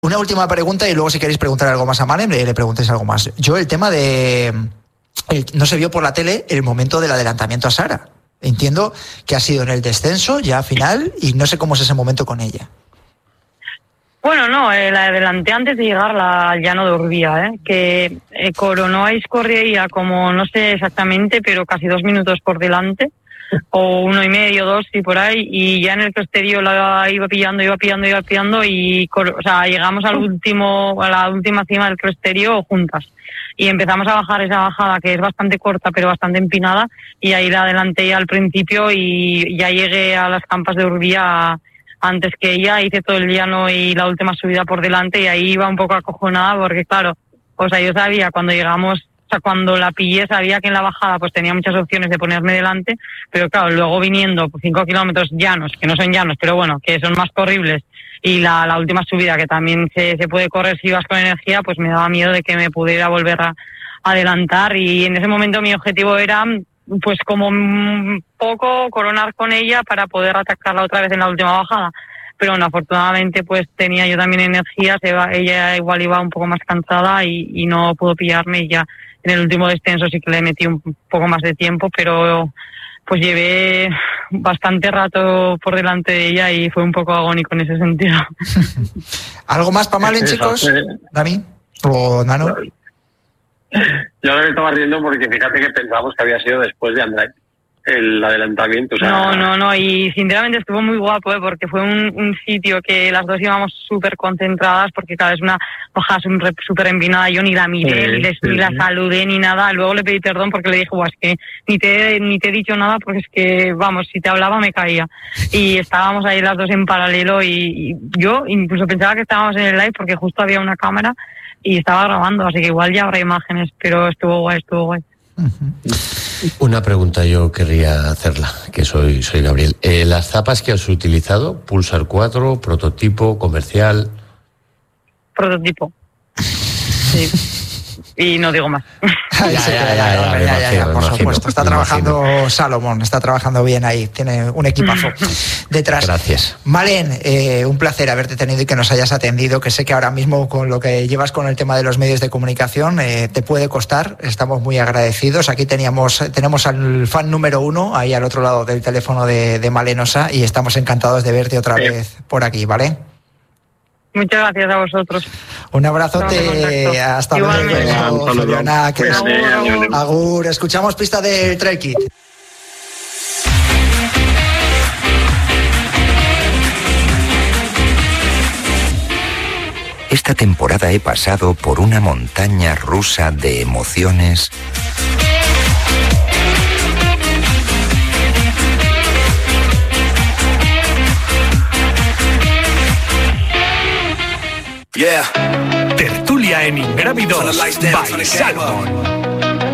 Una última pregunta y luego si queréis preguntar algo más a Malen, le preguntéis algo más. Yo el tema de... no se vio por la tele el momento del adelantamiento a Sara. Entiendo que ha sido en el descenso ya final y no sé cómo es ese momento con ella. Bueno, no, la adelanté antes de llegar al llano de Urbía, que coronó a Iscorria como no sé exactamente, pero casi 2 minutos por delante, o 1,5, 2 y por ahí, y ya en el cresterío la iba pillando y llegamos a la última cima del cresterío juntas. Y empezamos a bajar esa bajada que es bastante corta pero bastante empinada, y ahí la adelanté al principio y ya llegué a las campas de Urbía antes que ella, hice todo el llano y la última subida por delante, y ahí iba un poco acojonada porque claro, yo sabía cuando llegamos, cuando la pillé sabía que en la bajada pues tenía muchas opciones de ponerme delante, pero claro, luego viniendo 5 kilómetros llanos, que no son llanos, pero bueno, que son más corribles, y la última subida que también se puede correr si vas con energía, pues me daba miedo de que me pudiera volver a adelantar, y en ese momento mi objetivo era pues como un poco coronar con ella para poder atacarla otra vez en la última bajada. Pero bueno, afortunadamente pues tenía yo también energías, ella igual iba un poco más cansada y no pudo pillarme, y ya en el último descenso sí que le metí un poco más de tiempo, pero pues llevé bastante rato por delante de ella y fue un poco agónico en ese sentido. ¿Algo más para Malen, chicos? ¿Dani? ¿O Nano? Yo ahora me estaba riendo porque fíjate que pensábamos que había sido después de Andrade el adelantamiento. No, y sinceramente estuvo muy guapo, porque fue un sitio que las dos íbamos súper concentradas, porque claro, es una hoja súper empinada, yo ni la miré, ni la saludé, ni nada. Luego le pedí perdón porque le dije, es que ni te he dicho nada, porque es que, vamos, si te hablaba me caía. Y estábamos ahí las dos en paralelo, y yo incluso pensaba que estábamos en el live porque justo había una cámara y estaba grabando, así que igual ya habrá imágenes, pero estuvo guay. Una pregunta yo querría hacerla, que soy Gabriel. ¿Las zapas que has utilizado, Pulsar 4, prototipo, comercial? Prototipo. Sí. Y no digo más. Ya, por supuesto. Está trabajando Salomón, está trabajando bien ahí, tiene un equipazo detrás. Gracias. Malen, un placer haberte tenido y que nos hayas atendido, que sé que ahora mismo con lo que llevas con el tema de los medios de comunicación te puede costar, estamos muy agradecidos. Aquí tenemos al fan número 1 ahí al otro lado del teléfono de Malenosa, y estamos encantados de verte otra vez por aquí, ¿vale? Muchas gracias a vosotros. Un abrazote, hasta luego. Agur, escuchamos pista del Trail Kit. Esta temporada he pasado por una montaña rusa de emociones. Tertulia en Ingrávidos by Salomón.